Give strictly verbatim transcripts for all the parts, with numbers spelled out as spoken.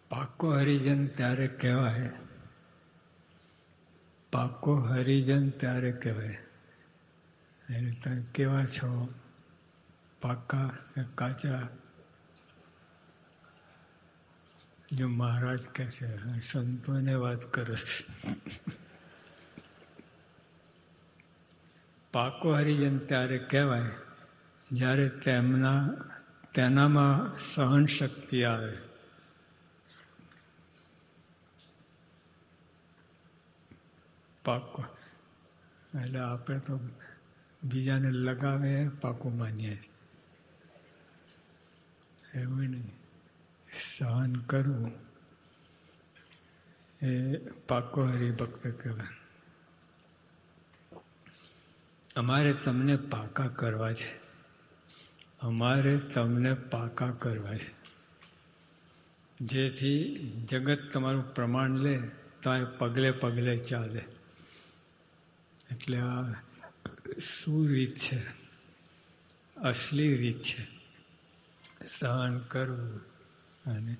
પાકો હરિજન ત્યારે કહેવાય, પાકો હરિજન ત્યારે કહેવાય. એટલે તમે કેવા છો, પાકા કે કાચા? જો મહારાજ કહે છે, સંતોને વાત કરે છે. પાકો હરિજન ત્યારે કહેવાય જ્યારે તેમના તેનામાં સહન શક્તિ આવે. પાકો એટલે આપણે તો બીજાને લગાવે પાકું માનીએ, એવું નહીં. સહન કરવું એ પાકો હરિભક્ત કહેવાય. અમારે તમને પાકા કરવા છે, અમારે તમને પાકા કરવા છે, જેથી જગત તમારું પ્રમાણ લે તો એ પગલે પગલે ચાલે. એટલે આ શું રીત છે? અસલી રીત છે. સહન કરવું અને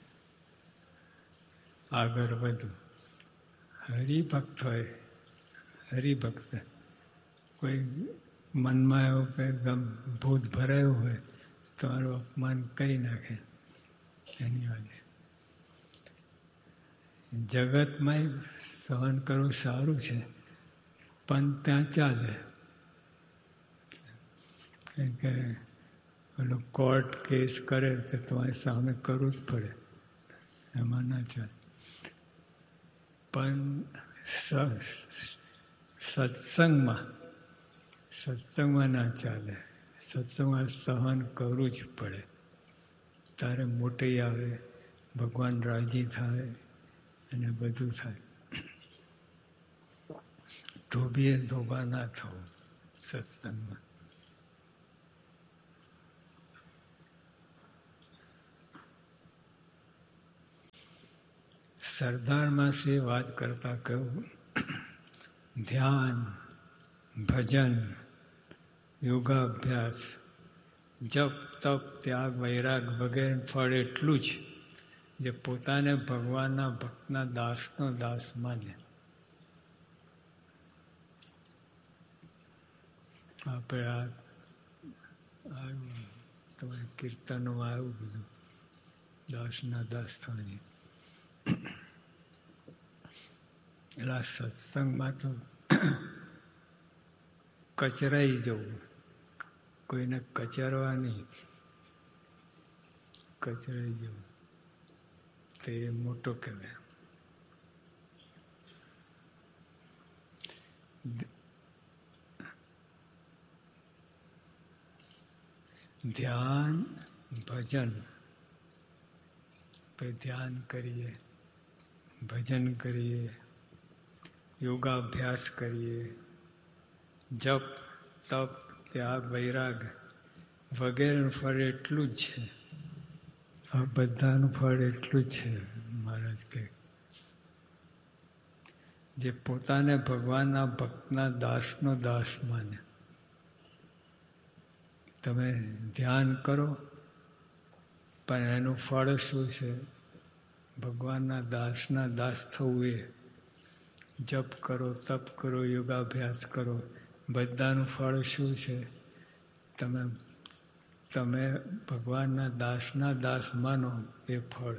આગળ વધવું. હરિભક્ત હોય, હરિભક્ત કોઈ મનમાં એવું કે ભૂત ભરાયું હોય તો મારું અપમાન કરી નાખે એની વાત. જગતમાં સહન કરવું સારું છે, પણ ત્યાં ચાલે. કારણ કે પેલો કોર્ટ કેસ કરે તો તમારી સામે કરવું જ પડે, એમાં ના ચાલે. પણ સત્સંગમાં સત્સંગમાં ના ચાલે. સત્સંગમાં સહન કરવું જ પડે. તારે મોટી આવે, ભગવાન રાજી થાય અને બધું થાય. ધોબીએ ધોબા ના થવું સત્સંગમાં. સરદારમાં સે વાત કરતા કહ્યું, ધ્યાન, ભજન, યોગાભ્યાસ, જપ, તપ, ત્યાગ, વૈરાગ વગેરે ફળ એટલું જ જે પોતાને ભગવાનના ભક્તના દાસનો દાસ માને. આપણે આ આવ્યું તમારે કીર્તનોમાં આવ્યું બધું, દાસના દાસ થવાની. એટલે આ સત્સંગમાં તો કચરાઈ જવું, કોઈને કચરવા નહીં, કચરાઈ જવું તે મોટો કહેવાય. ધ્યાન, ભજન. પછી ધ્યાન કરીએ, ભજન કરીએ, યોગાભ્યાસ કરીએ, જપ, તપ, ત્યાગ, વૈરાગ વગેરેનું ફળ એટલું જ છે. આ બધાનું ફળ એટલું જ છે. મહારાજ કહે જે પોતાને ભગવાનના ભક્તના દાસનો દાસ માને. તમે ધ્યાન કરો પણ એનું ફળ શું છે? ભગવાનના દાસના દાસ થવું. એ જપ કરો, તપ કરો, યોગાભ્યાસ કરો, બધાનું ફળ શું છે? તમે તમે ભગવાનના દાસના દાસ માનો એ ફળ.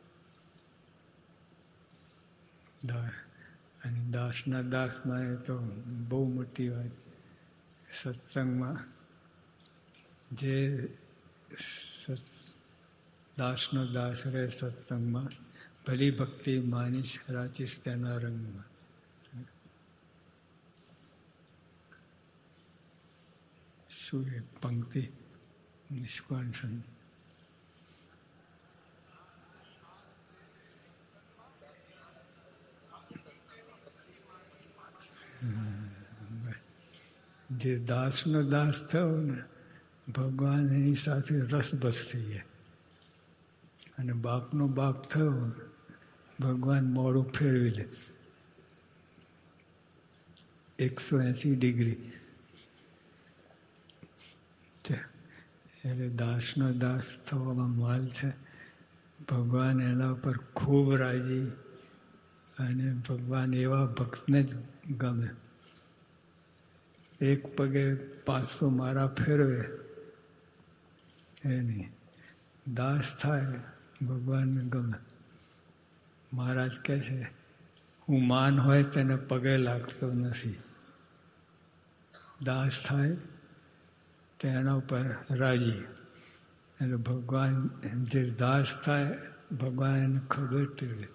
અને દાસના દાસ માને તો બહુ મોટી વાત. સત્સંગમાં જે દાસનો દાસ રહે સત્સંગમાં, ભલી ભક્તિ માનીશ રાચીશ તેના રંગમાં. શું એ પંક્તિ નિષ્કાળ છે. જે દાસનો દાસ થયો ને, ભગવાન એની સાથે રસબસ થઈ જાય. અને બાપનો બાપ થયો, ભગવાન મોડું ફેરવી લે એકસો એસી ડિગ્રી. એટલે દાસનો દાસ થવામાં માલ છે. ભગવાન એના ઉપર ખૂબ રાજી, અને ભગવાન એવા ભક્તને જ ગમે. એક પગે પાંચસો મારા ફેરવે એ નહીં, દાસ થાય ભગવાનને ગમે. મહારાજ કહે છે, હું માન હોય તેને પગે લાગતો નથી, દાસ થાય તેના ઉપર રાજી. એટલે ભગવાન જે દાસ થાય, ભગવાન એને ખબર તેડે.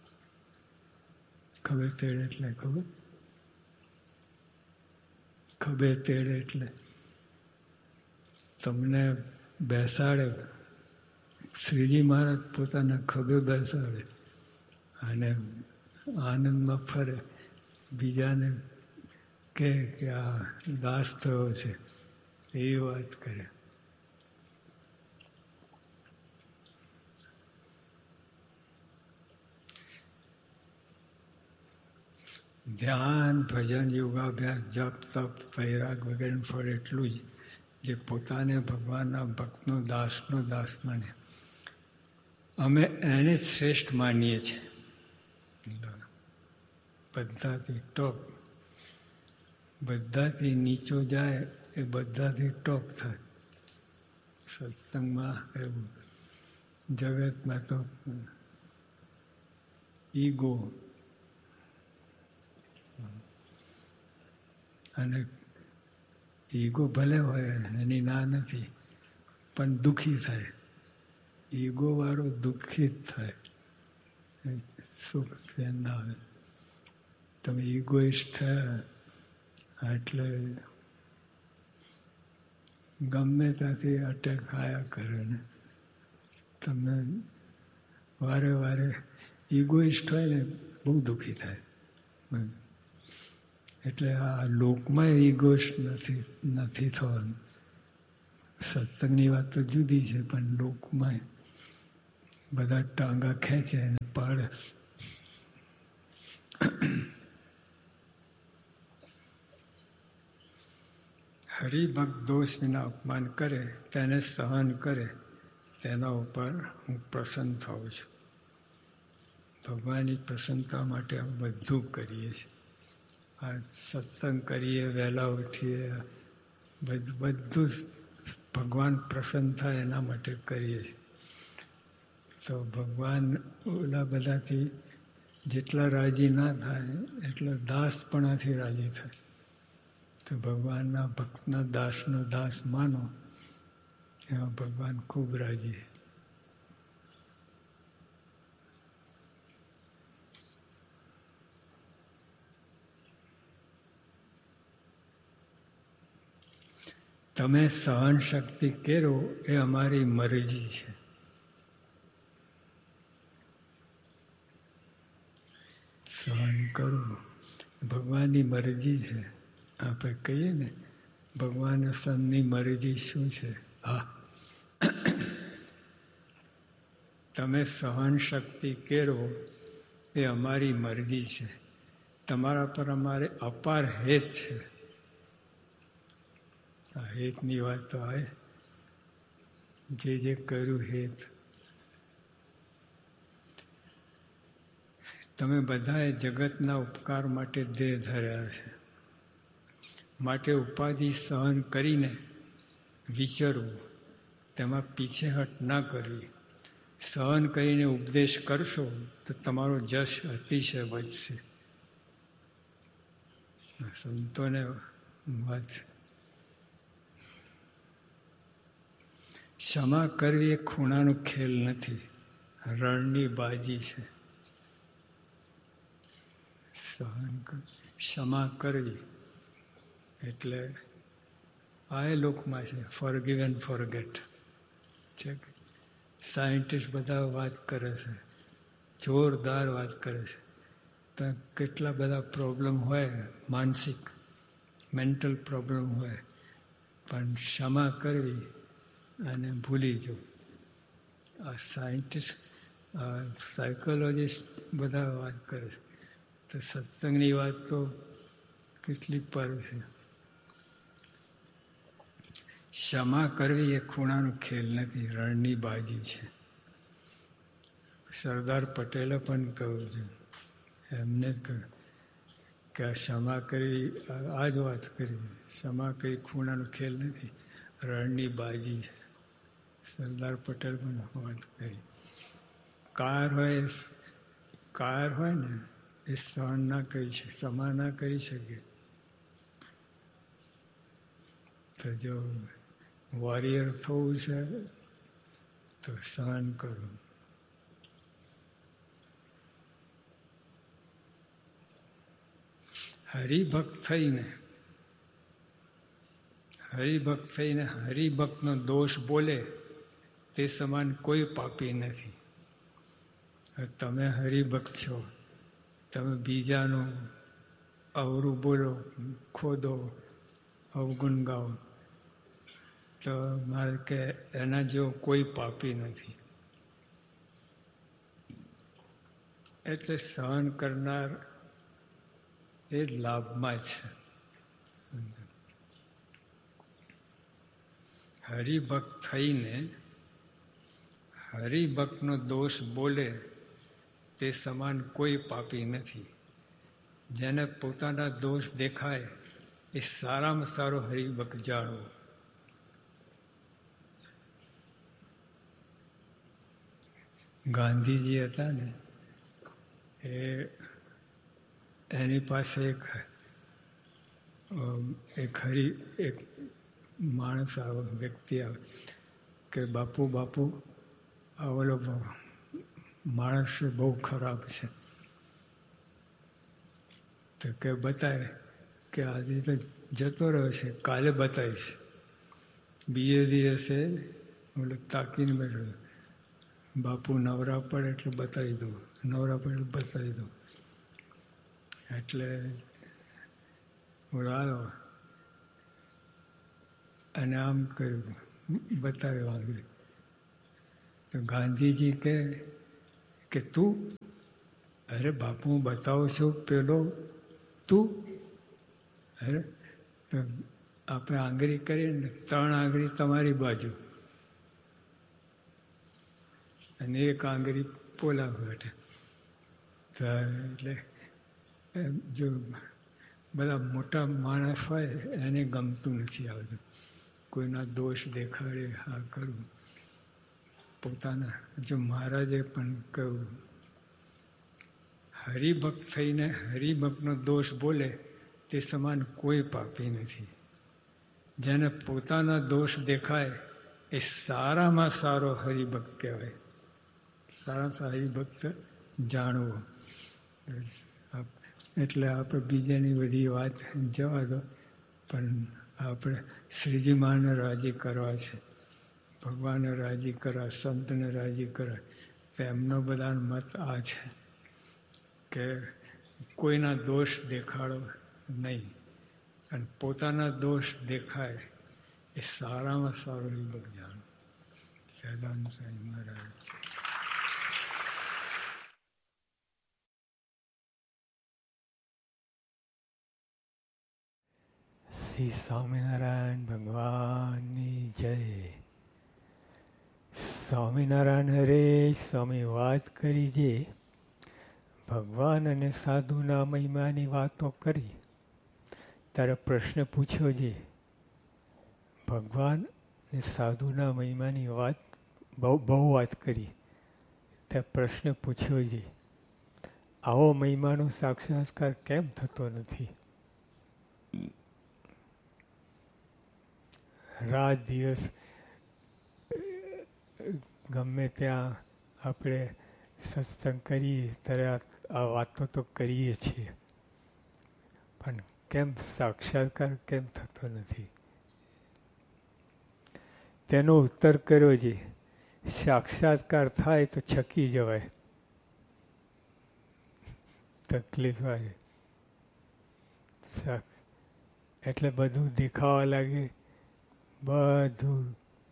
ખબર તેડે એટલે ખબર ખબર તેડે એટલે તમને બેસાડે. શ્રીજી મહારાજ પોતાના ખભે બેસાડે અને આનંદમાં ફરે, બીજાને કહે કે આ દાસ થયો છે, એવી વાત કરે. ધ્યાન, ભજન, યોગાભ્યાસ, જપ, તપ, વૈરાગ વગેરેનું ફળ એટલું જ, જે પોતાને ભગવાનના ભક્તનો દાસનો દાસ માને. અમે એને જ શ્રેષ્ઠ માનીએ છીએ. બધાથી ટોપ, બધાથી નીચો જાય એ બધાથી ટોપ થાય. સત્સંગમાં એવું, જગતમાં તો ઈગો અને ઈગો ભલે હોય, એની ના નથી, પણ દુઃખી થાય. ઈગો વાળો દુઃખી જ થાય, સુખ ના આવે. તમે ઈગોઇસ્ટ થયા એટલે ગમે ત્યાંથી અટેક આયા કરે ને તમે વારે વારે ઈગોઇસ્ટ હોય ને બહુ દુઃખી થાય. એટલે આ લોકમાં ઈગોઇસ્ટ નથી નથી થવાનું. સત્સંગની વાત તો જુદી છે, પણ લોકમાં બધા ટાંગા ખેંચે અને પાડે. હરિભક્ત દોષ વિના અપમાન કરે, તેને સહન કરે, તેના ઉપર હું પ્રસન્ન થાઉં છું. ભગવાનની પ્રસન્નતા માટે અમે બધું કરીએ છીએ. આ સત્સંગ કરીએ, વહેલા ઉઠીએ, બધું બધું ભગવાન પ્રસન્ન થાય એના માટે કરીએ છીએ. તો ભગવાન ઓલા બધાથી જેટલા રાજી ના થાય એટલા દાસપણાથી રાજી થાય. તો ભગવાનના ભક્તના દાસનો દાસ માનો, એમાં ભગવાન ખૂબ રાજી. તમે સહન શક્તિ કેરો એ અમારી મરજી છે. સહન કરો ભગવાનની મરજી છે. આપણે કહીએ ને ભગવાન સંતની મરજી શું છે? હા, તમે સહન શક્તિ કેરો એ અમારી મરજી છે. તમારા પર અમારે અપાર હેત છે. આ હેતની વાત તો આવે, જે જે કર્યું હેત. તમે બધાએ જગતના ઉપકાર માટે દેહ ધર્યા છે, માટે ઉપાધિ સહન કરીને વિચરવું, તેમાં પીછેહટ ના કરવી. સહન કરીને ઉપદેશ કરશો તો તમારો જશ અતિશય વધશે. સંતોને વાત. ક્ષમા કરવી એ ખૂણાનો ખેલ નથી, રણની બાજી છે. સહન ક્ષમા કરવી એટલે આ લોકમાં છે ફોરગીવ એન્ડ ફોરગેટ છે. સાયન્ટિસ્ટ બધા વાત કરે છે, જોરદાર વાત કરે છે. તો કેટલા બધા પ્રોબ્લેમ હોય, માનસિક મેન્ટલ પ્રોબ્લેમ હોય, પણ ક્ષમા કરવી અને ભૂલી જવું. આ સાયન્ટિસ્ટ સાયકોલોજીસ્ટ બધા વાત કરે છે. તો સત્સંગની વાત તો કેટલી પર છે. ક્ષમા કરવી એ ખૂણાનો ખેલ નથી, રણની બાજી છે. સરદાર પટેલે પણ કહ્યું છે, એમને જ કહ્યું કે આ ક્ષમા કરી, આ જ વાત કરી, ક્ષમા કરી ખૂણાનો ખેલ નથી, રણની બાજી છે. સરદાર પટેલ પણ વાત કરી. કાર હોય કાર હોય ને એ સહન ના કરી શકે, ક્ષમા ના કરી શકે. તો જો વોરિયર થવું છે તો સહન કરવું. હરિભક્ત થઈને હરિભક્ત થઈને હરિભક્તનો દોષ બોલે તે સમાન કોઈ પાપી નથી. તમે હરિભક્ત છો, તમે બીજાનું અવરું બોલો, ખોદો, અવગુણ ગાઓ, તો મારે કે એના જેવો કોઈ પાપી નથી. એટલે સહન કરનાર એ લાભમાં છે. હરિભક્ત થઈને હરિભક્તનો દોષ બોલે તે સમાન કોઈ પાપી નથી. જેને પોતાના દોષ દેખાય એ સારામાં સારો હરિભક્ત જાણવો. ગાંધીજી હતા ને, એ એની પાસે એક એક હરી એક માણસ આવે, વ્યક્તિ આવે કે બાપુ બાપુ આ ઓલો માણસ બહુ ખરાબ છે. તો કે બતાવે કે આજે તો જતો રહ્યો છે, કાલે બતાવીશ. બીજે દિવસે ઓલો તાકીને બેઠો, બાપુ નવરા પડે એટલે બતાવી દઉં, નવરા પડે એટલે બતાવી દઉં. એટલે ઓલો આવ્યો અને આમ કર્યું, બતાવ્યો આગળ. તો ગાંધીજી કહે કે તું, અરે બાપુ હું બતાવું છું, પેલો તું. અરે તો આપણે આંગળી કરીએ ને, ત્રણ આંગળી તમારી બાજુ અને એક આંગળી પોલા બેઠે. તો એટલે જો બધા મોટા માણસ હોય એને ગમતું નથી આવતું, કોઈના દોષ દેખાડે હા કરવું. પોતાના જો મહારાજે પણ કહ્યું, હરિભક્ત થઈને હરિભક્તનો દોષ બોલે તે સમાન કોઈ પાપી નથી. જેને પોતાના દોષ દેખાય એ સારામાં સારો હરિભક્ત કહેવાય. સારા સારા હરિભક્ત જાણવો. એટલે આપણે બીજાની બધી વાત જવા દો, પણ આપણે શ્રીજી મહાને રાજી કરવા છે, ભગવાનને રાજી કરવા, સંતને રાજી કરવા. તો એમનો બધા મત આ છે કે કોઈના દોષ દેખાડો નહીં, અને પોતાના દોષ દેખાય એ સારામાં સારો હરિભક્ત જાણો. સહજાનંદ સ્વામી મહારાજ. શ્રી સ્વામિનારાયણ ભગવાનની જય. સ્વામિનારાયણ હરે સ્વામી વાત કરી, જે ભગવાન અને સાધુના મહિમાની વાતો કરી. તારે પ્રશ્ન પૂછ્યો છે, ભગવાન અને સાધુના મહિમાની વાત બહુ બહુ વાત કરી. તે પ્રશ્ન પૂછ્યો છે, આવો મહિમાનો સાક્ષાત્કાર કેમ થતો નથી? રાત દિવસ ગમે ત્યાં આપણે સત્સંગ કરીએ ત્યારે આ વાતો તો કરીએ છીએ, પણ કેમ સાક્ષાત્કાર કેમ થતો નથી? તેનો ઉત્તર કર્યો છે, સાક્ષાત્કાર થાય તો છકી જવાય. તકલીફ આવે એટલે બધું દેખાવા લાગે, બધું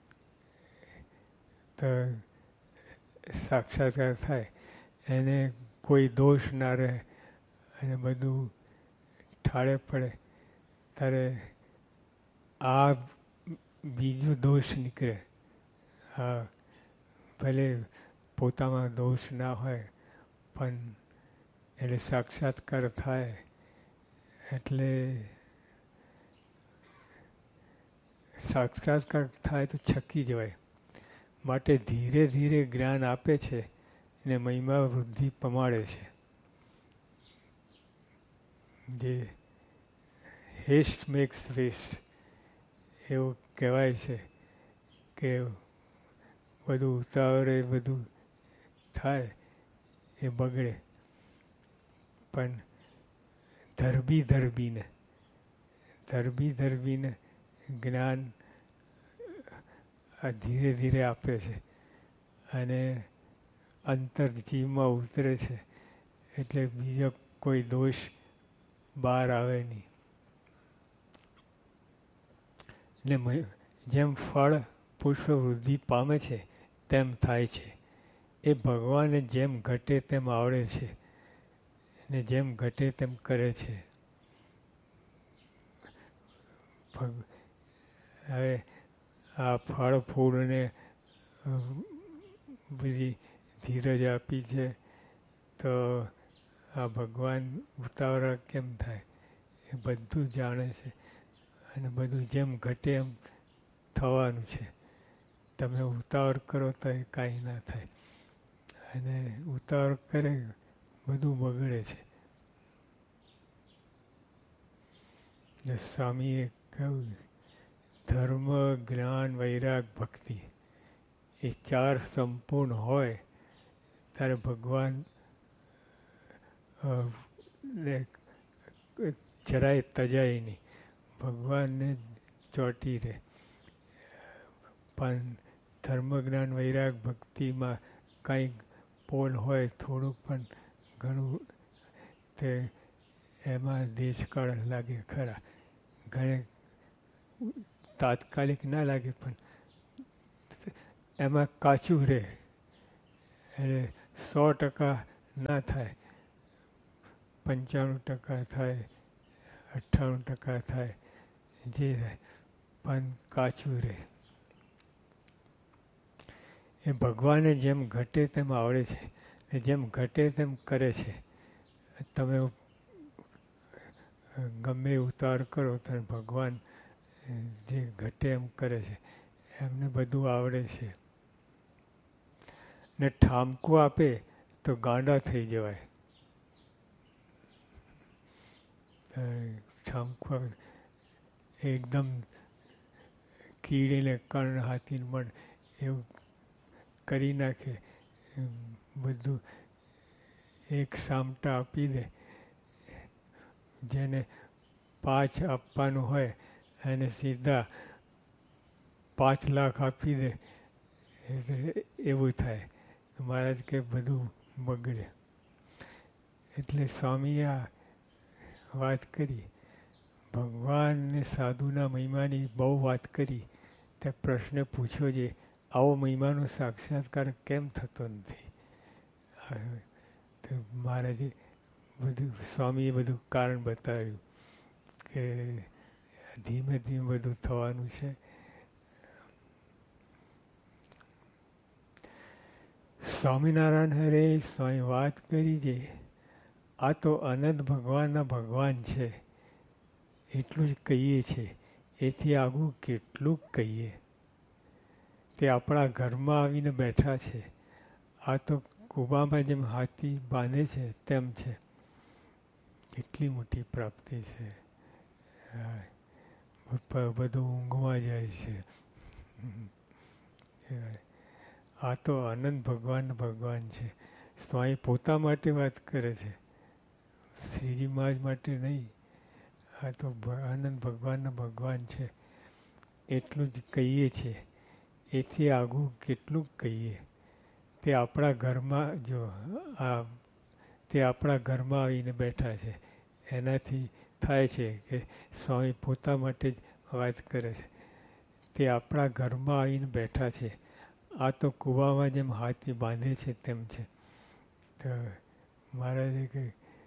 તો સાક્ષાત્કાર થાય એને કોઈ દોષ ના રહે અને બધું ઠાળે પડે ત્યારે આ બીજું દોષ નીકળે. હા, ભલે પોતામાં દોષ ના હોય પણ એટલે સાક્ષાત્કાર થાય એટલે સાક્ષાત્કાર થાય તો છકી જવાય. માટે ધીરે ધીરે જ્ઞાન આપે છે ને મહિમા વૃદ્ધિ પમાડે છે. જે હેસ્ટ મેક્સ વેસ્ટ એવું કહેવાય છે કે બધું ઉતાવળે બધું થાય એ બગડે, પણ ધરબી ધરબીને ધરબી ધરબીને જ્ઞાન આ ધીરે ધીરે આપે છે અને અંતર જીવમાં ઉતરે છે એટલે બીજો કોઈ દોષ બહાર આવે નહીં. ને જેમ ફળ પુષ્પ વૃદ્ધિ પામે છે તેમ થાય છે. એ ભગવાનને જેમ ઘટે તેમ આવડે છે ને જેમ ઘટે તેમ કરે છે. હવે આ ફળ ફૂલને બધી ધીરજ આપી છે તો આ ભગવાન ઉતાવળા કેમ થાય એ બધું જાણે છે અને બધું જેમ ઘટે એમ થવાનું છે. તમે ઉતાવળ કરો તો એ કાંઈ ના થાય અને ઉતાવળ કરે બધું બગડે છે. સ્વામીએ કહ્યું ધર્મ, જ્ઞાન, વૈરાગ, ભક્તિ એ ચાર સંપૂર્ણ હોય ત્યારે ભગવાન ને જરાય તજાય નહીં, ભગવાનને ચોંટી રહે. પણ ધર્મ, જ્ઞાન, વૈરાગ, ભક્તિમાં કંઈક પોલ હોય થોડુંક પણ ઘણું તે એમાં દેશકાળ લાગે ખરા. ઘણે તાત્કાલિક ના લાગે પણ એમાં કાચું રહે એટલે સો ટકા ના થાય, પંચાણું ટકા થાય, અઠ્ઠાણું ટકા થાય, જે થાય પણ કાચું રહે. એ ભગવાને જેમ ઘટે તેમ આવડે છે ને જેમ ઘટે તેમ કરે છે. તમે ગમે ઉતાર કરો તો ભગવાન જે ઘટે એમ કરે છે. એમને બધું આવડે છે ને ઠામકું આપે તો ગાંડા થઈ જવાય. ઠામકું એકદમ કીડીને કર્ણ હાથીને મન એવું કરી નાખે, બધું એક સામટા આપી દે. જેને પાંચ આપવાનું હોય એને સીધા પાંચ લાખ આપી દે એવું થાય. મહારાજ કે બધું બગડે. એટલે સ્વામીએ આ વાત કરી, ભગવાનને સાધુના મહિમાની બહુ વાત કરી. તે પ્રશ્ન પૂછ્યો છે આવો મહિમાનો સાક્ષાત્કાર કેમ થતો નથી? તો મહારાજે બધું સ્વામીએ બધું કારણ બતાવ્યું કે ધીમે ધીમે બધું થવાનું છે. સ્વામિનારાયણ હરે સ્વામી વાત કરી છે આ તો અનંત ભગવાનના ભગવાન છે એટલું જ કહીએ છીએ. એથી આગું કેટલું કહીએ. તે આપણા ઘરમાં આવીને બેઠા છે. આ તો કુબામાં જેમ હાથી બાંધે છે તેમ છે. કેટલી મોટી પ્રાપ્તિ છે. બધું ઊંઘમાં જાય છે. આ તો અનંત ભગવાન ભગવાન છે. સ્વામી પોતા માટે વાત કરે છે, શ્રીજી મહારાજ માટે નહીં. આ તો આનંદ ભગવાનના ભગવાન છે એટલું જ કહીએ છીએ. એથી આગું કેટલું કહીએ. તે આપણા ઘરમાં જો આ તે આપણા ઘરમાં આવીને બેઠા છે. એનાથી થાય છે કે સ્વામી પોતા માટે જ વાત કરે છે. તે આપણા ઘરમાં આવીને બેઠા છે. આ તો કૂવામાં જેમ હાથી બાંધે છે તેમ છે. તો મહારાજે કે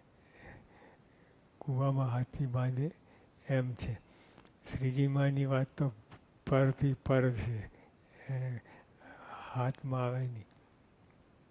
કૂવામાં હાથી બાંધે એમ છે. શ્રીજી માની વાત તો પરથી પર છે, હાથમાં આવે નહીં.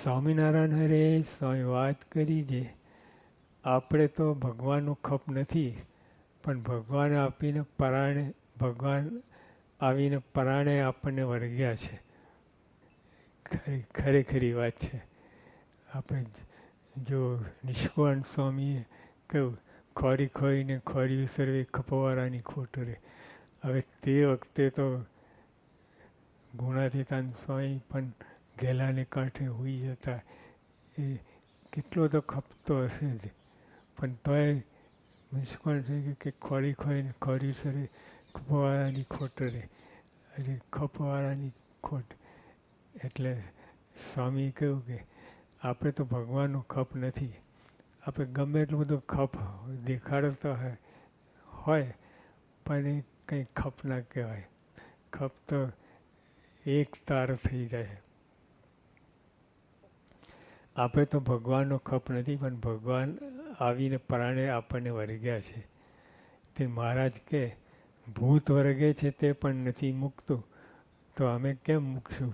સ્વામિનારાયણ હરે સ્વામી વાત કરી છે, આપણે તો ભગવાનનો ખપ નથી, પણ ભગવાન આપીને પરાણે ભગવાન આવીને પરાણે આપણને વળગ્યા છે. ખરી ખરેખરી વાત છે. આપણે જો નિષ્કાળ સ્વામીએ કહ્યું, ખોરી ખોરીને ખોરી સર્વે ખપવાળાની ખોટ રે. હવે તે વખતે તો ગુણાતીતાન સ્વામી પણ ગેલાને કાંઠે હોઈ જતા, એ કેટલો તો ખપતો હશે જ, પણ તોય નિષ્કાળ છે કે ખોરી ખોરીને ખોરી સર્વે ખપવાળાની ખોટ રે. એટલે ખપવાળાની ખોટ એટલે સ્વામીએ કહ્યું કે આપણે તો ભગવાનનો ખપ નથી. આપણે ગમે એટલું બધું ખપ દેખાડતા હોય હોય પણ એ કંઈ ખપ ના કહેવાય. ખપ તો એક તાર થઈ જાય. આપણે તો ભગવાનનો ખપ નથી, પણ ભગવાન આવીને પરાણે આપણને વળગ્યા છે. તે મહારાજ કે ભૂત વર્ગે છે તે પણ નથી મૂકતું, તો અમે કેમ મૂકશું?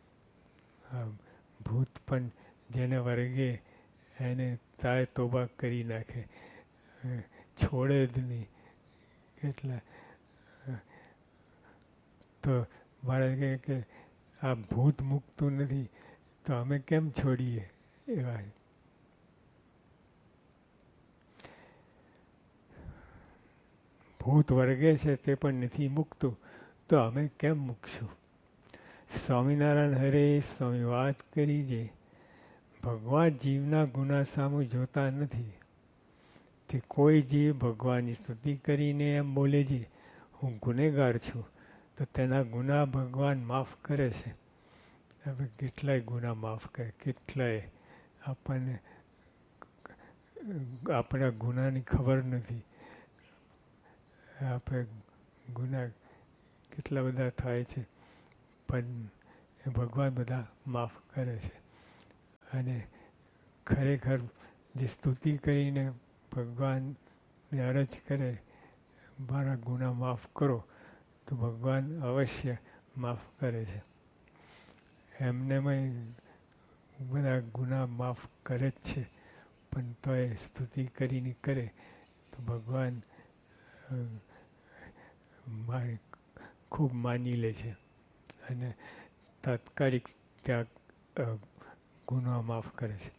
ભૂત પણ જેને વર્ગે એને તાય તોબા કરી નાખે, છોડે જ નહીં. એટલે તો મહારાજ કહે કે આ ભૂત મૂકતું નથી તો અમે કેમ છોડીએ? એવા ભૂત વર્ગે છે તે પણ નથી મૂકતું, તો અમે કેમ મૂકશું? સ્વામિનારાયણ હરે સ્વામી વાત કરી છે, ભગવાન જીવના ગુના સામું જોતા નથી. તે કોઈ જીવ ભગવાનની સ્તુતિ કરીને એમ બોલે છે હું ગુનેગાર છું, તો તેના ગુના ભગવાન માફ કરે છે. આપણે કેટલાય ગુના માફ કરે, કેટલાય આપણને આપણા ગુનાની ખબર નથી. આપણે ગુના કેટલા બધા થાય છે, પણ એ ભગવાન બધા માફ કરે છે. અને ખરેખર જે સ્તુતિ કરીને ભગવાનને અરજ કરે મારા ગુના માફ કરો, તો ભગવાન અવશ્ય માફ કરે છે. એમનેમાંય બધા ગુના માફ કરે જ છે, પણ તો એ સ્તુતિ કરીને કરે તો ભગવાન ખૂબ માની લે છે અને તાત્કાલિક ત્યાં ગુના માફ કરે છે.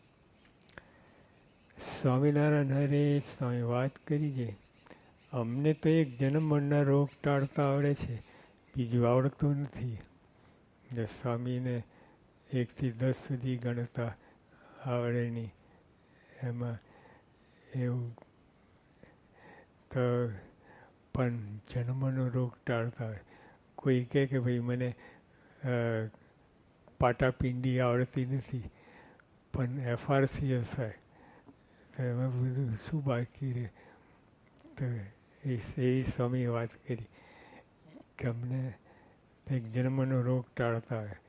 સ્વામિનારાયણ હરે સ્વામી વાત કરી છે, અમને તો એક જન્મ મરણના રોગ ટાળતા આવડે છે, બીજું આવડતું નથી. જે સ્વામીને એકથી દસ સુધી ગણતા આવડે નહીં. એમાં એવું તો પણ જન્મનો રોગ ટાળતા હોય. કોઈ કહે કે ભાઈ મને પાટાપિંડી આવડતી નથી, પણ એફઆરસીએસ હોય તો એમાં બધું શું બાકી રહે? તો એ એવી સ્વામીએ વાત કરી કે અમને એક જન્મનો રોગ ટાળતા હોય,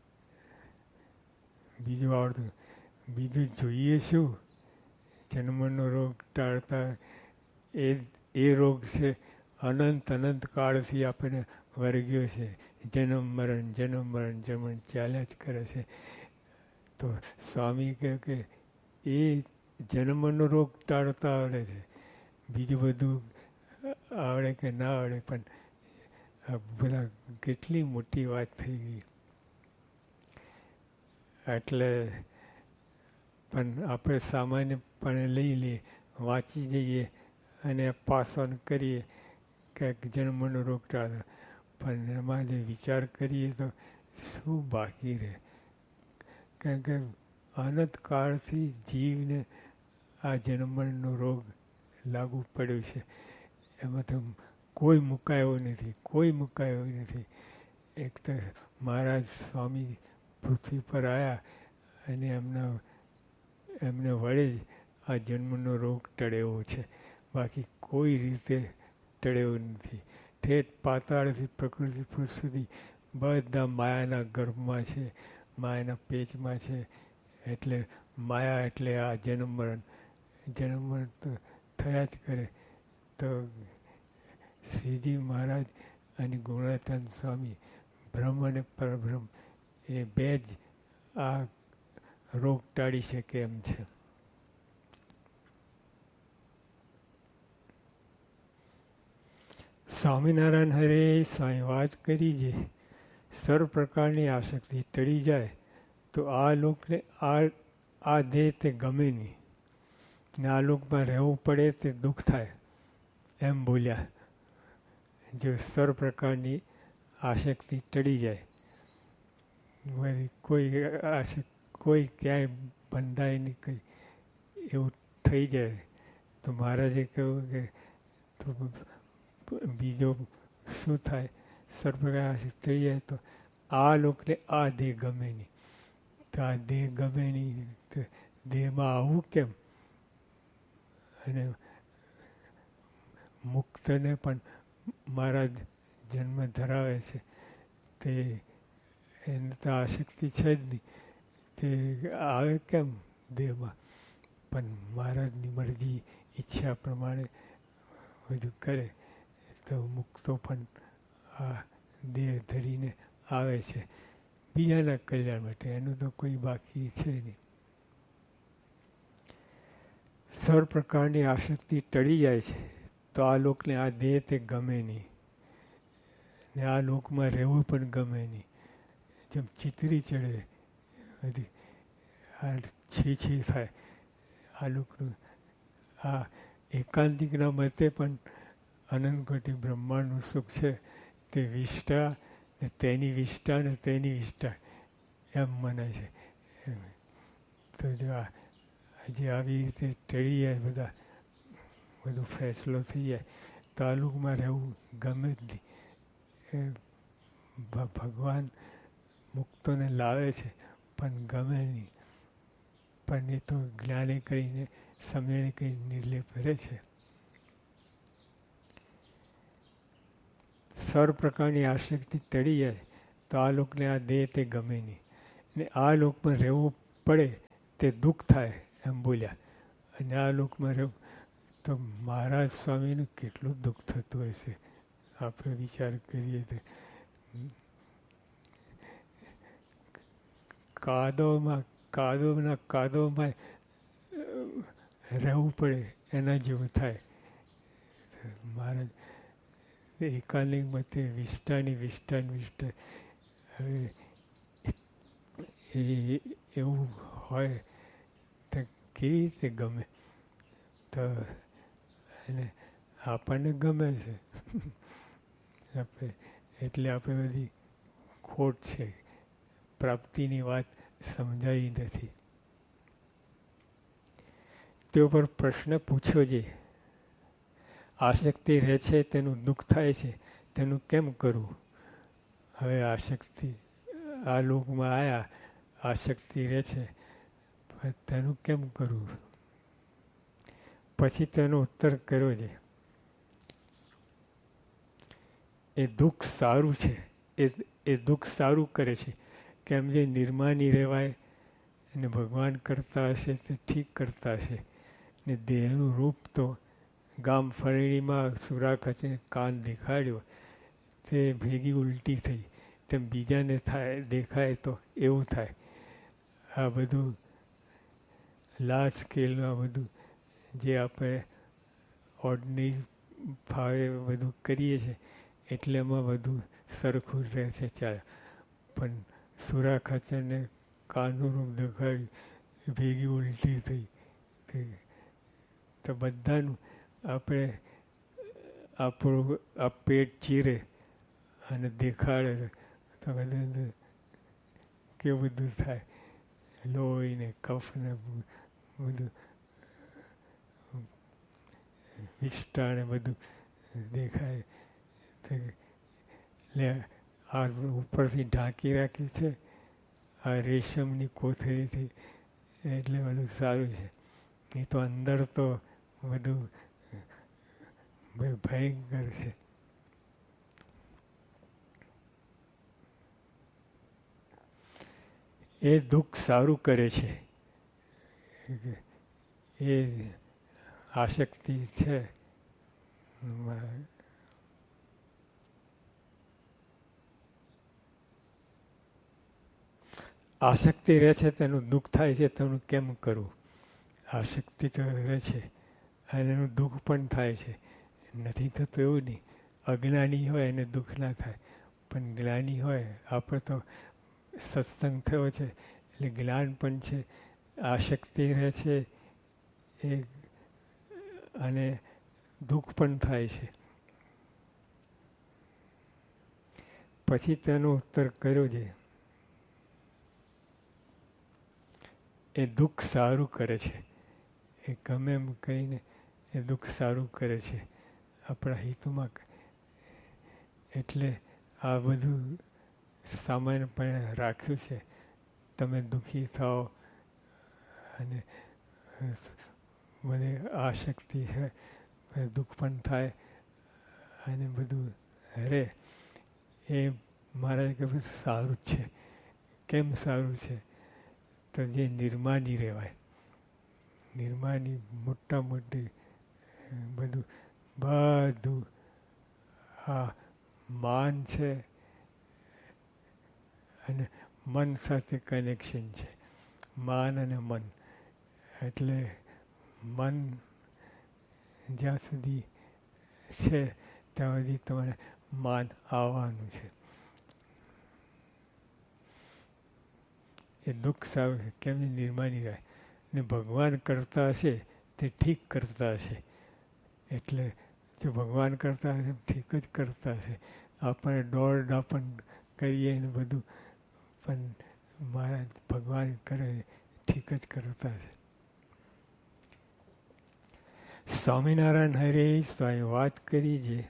બીજું આવડતું. બીજું જોઈએ શું? જન્મનો રોગ ટાળતા એ એ રોગ છે અનંત અનંત કાળથી આપણને વર્ગ્યો છે. જન્મ મરણ જન્મ મરણ જન્મ ચાલ્યા જ કરે છે. તો સ્વામી કહે કે એ જન્મનો રોગ ટાળતા આવડે છે, બીજું બધું આવડે કે ના આવડે, પણ આ બધા કેટલી મોટી વાત થઈ ગઈ. એટલે પણ આપણે સામાન્યપણે લઈ લઈએ, વાંચી જઈએ અને પાસ ઓન કરીએ કે જન્મનો રોગ ટાળે, પણ એમાં જે વિચાર કરીએ તો શું બાકી રહે? કારણ કે અનંત કાળથી જીવને આ જન્મનો રોગ લાગુ પડ્યો છે. એમાં તો કોઈ મુકાયો નથી, કોઈ મુકાયો નથી. એક તો મહારાજ સ્વામી પૃથ્વી પર આવ્યા અને એમના એમને વડે જ આ જન્મનો રોગ ટળ્યો છે, બાકી કોઈ રીતે ટળ્યો નથી. ઠેઠ પાતાળથી પ્રકૃતિ પુરુષ સુધી બધા માયાના ગર્ભમાં છે, માયાના પેચમાં છે. એટલે માયા એટલે આ જન્મ મરણ જન્મ મરણ તો થયા જ કરે. તો શ્રીજી મહારાજ અને ગુણાતીતાન સ્વામી બ્રહ્મ અને પરબ્રહ્મ એ બે જ આ રોગ ટાળી શકે એમ છે. સ્વામિનારાયણ હરે સ્વામી વાત કરી છે સર્વ પ્રકારની આસક્તિ ટળી જાય તો આ લોકને આ આ દેહ તે ગમે નહીં ને આ લોકમાં રહેવું પડે તે દુઃખ થાય એમ બોલ્યા. જો સર્વ પ્રકારની આસક્તિ ટળી જાય વળી કોઈ આસક્તિ કોઈ ક્યાંય બંધાય નહીં કંઈ એવું થઈ જાય તો મહારાજે કહ્યું કે તો બીજો શું થાય? સર્વ પ્રકાર થઈ જાય તો આ લોકને આ દેહ ગમે નહીં. તો આ દેહ ગમે નહીં તો દેહમાં આવવું કેમ? અને મુક્તને પણ મહારાજ જન્મ ધરાવે છે તે એને તો આસક્તિ છે જ નહીં તે આવે કેમ દેહમાં? પણ મહારાજની મરજી ઈચ્છા પ્રમાણે બધું કરે તો મુક્તો પણ આ દેહ ધરીને આવે છે બીજાના કલ્યાણ માટે. એનું તો કોઈ બાકી છે નહીં. સર્વ પ્રકારની આસક્તિ ટળી જાય છે તો આ લોકને આ દેહ તે ગમે નહીં ને આ લોકમાં રહેવું પણ ગમે નહીં. જેમ ચિતરી ચડે બધી આ છી છી થાય આ લોકનું. આ એકાંતિકના મતે પણ અનંતકોટી બ્રહ્માંડનું સુખ છે તે વિષ્ટા ને તેની વિષ્ટા ને તેની વિષ્ટા એમ મનાય છે. તો જો આ જે આવી રીતે ટળી જાય બધા બધું ફેસલો થઈ જાય તો આ લોકમાં રહેવું ગમે જ નહીં. એ ભગવાન મુક્તોને લાવે છે પણ ગમે નહીં. પણ એ તો જ્ઞાને કરીને સમજણે કરીને નિર્લેપ કરે છે. સર્વ પ્રકારની આસક્તિ ટળી જાય તો આ લોકને આ દેહ તે ગમે નહીં ને આ લોકમાં રહેવું પડે તે દુઃખ થાય એમ બોલ્યા. અને આ લોકમાં રહેવું તો મહારાજ સ્વામીનું કેટલું દુઃખ થતું હશે આપણે વિચાર કરીએ તો. કાદવમાં કાદવના કાદવમાં રહેવું પડે એના જેવું થાય. મહારાજ એકાલિંગ મતે વિષ્ટાની વિષ્ટાની વિષ્ટા હવે એ એવું હોય તો કેવી રીતે ગમે? તો એને આપણને ગમે છે આપણે એટલે આપણે બધી ખોટ છે. પ્રાપ્તિની વાત સમજાઈ નથી. તે ઉપર પ્રશ્ન પૂછ્યો છે આસક્તિ રહે છે તેનું દુઃખ થાય છે તેનું કેમ કરવું? હવે આસક્તિ આ લોકમાં આવ્યા આસક્તિ રહે છે તેનું કેમ કરવું? પછી તેનો ઉત્તર કર્યો છે એ દુઃખ સારું છે. એ એ દુઃખ સારું કરે છે કેમ જે નિર્માની રહેવાય અને ભગવાન કરતા હશે તે ઠીક કરતા હશે. ને દેહનું રૂપ તો ગામ ફરણીમાં સુરા ખચીને કાન દેખાડ્યો તે ભેગી ઉલટી થઈ તેમ બીજાને થાય દેખાય તો એવું થાય. આ બધું લાર્જ સ્કેલમાં બધું જે આપણે ઓર્ડનરી ભાવે બધું કરીએ છીએ એટલે એમાં બધું સરખું રહે છે ચાલે. પણ સુરા ખચરને કાનનું રૂપ દેખાડ્યું ભેગી ઉલટી થઈ તો બધાનું આપણે આપણું આ પેટ ચીરે અને દેખાડે તો બધું કેવું બધું થાય લોહી ને કફ ને બધું વિષ્ટા ને બધું દેખાય. એટલે આ ઉપરથી ઢાંકી રાખી છે આ રેશમની કોથળીથી એટલે બધું સારું છે. નહીં તો અંદર તો બધું ભયંકર છે. એ દુઃખ સારું કરે છે. એ આસક્તિ છે આસક્તિ રહે છે તેનું દુઃખ થાય છે તેનું કેમ કરવું? આસક્તિ તો રહે છે અને એનું દુઃખ પણ થાય છે. નથી થતું એવું નહીં. અજ્ઞાની હોય એને દુઃખ ના થાય, પણ જ્ઞાની હોય, આપણે તો સત્સંગ થયો છે એટલે જ્ઞાન પણ છે, આસક્તિ રહે છે એ અને દુઃખ પણ થાય છે. પછી તેનો ઉત્તર કર્યો છે, એ દુઃખ સારું કરે છે. એ ગમે એમ કહીને એ દુઃખ સારું કરે છે આપણા હિતમાં. એટલે આ બધું સામાન્યપણે રાખ્યું છે. તમે દુઃખી થાઓ અને મને આસક્તિ છે, દુઃખ પણ થાય અને બધું રહે, એ મારા કે બધું સારું જ છે. કેમ સારું છે? તો જે નિર્માની રહેવાય. નિર્માની મોટા મોટી બધું બધું આ માન છે અને મન સાથે કનેક્શન છે. માન અને મન. એટલે મન જ્યાં સુધી છે ત્યાં સુધી તમારે માન આવવાનું છે. એ દુઃખ સારું છે. કેમ નિર્માની રહે ને ભગવાન કરતા હશે તે ઠીક કરતા હશે. એટલે જો ભગવાન કરતા હશે ઠીક જ કરતા હશે. આપણે દોડડા પણ કરીએ ને બધું, પણ મારા ભગવાન કરે ઠીક જ કરતા હશે. સ્વામિનારાયણ હરે સ્વામી વાત કરી છે.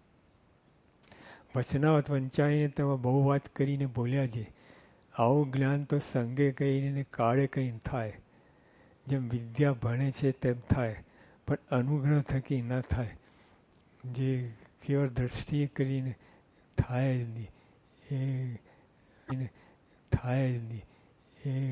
વચનાવત વંચાઈને તેમાં બહુ વાત કરીને બોલ્યા છે. આવું જ્ઞાન તો સંગે કહીને કાળે કહીને થાય. જેમ વિદ્યા ભણે છે તેમ થાય, પણ અનુગ્રહ થકી ન થાય. જે કેવળ દ્રષ્ટિએ કરીને થાય જ નહીં, એ થાય જ નહીં. એ